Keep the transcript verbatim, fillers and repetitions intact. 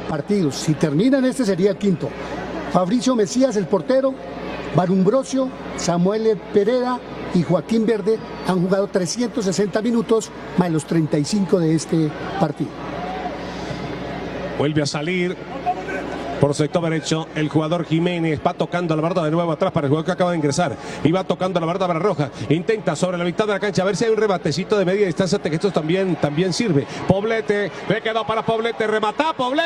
partidos. Si terminan este sería el quinto. Fabricio Mesías, el portero, Barumbrosio, Samuel Pereda y Joaquín Verde han jugado trescientos sesenta minutos más los treinta y cinco de este partido. Vuelve a salir por sector derecho el jugador Jiménez, va tocando la barda de nuevo atrás para el jugador que acaba de ingresar y va tocando la barda para Roja, intenta sobre la mitad de la cancha a ver si hay un rebatecito de media distancia, que esto también, también sirve. Poblete, le quedó para Poblete, remata Poblete.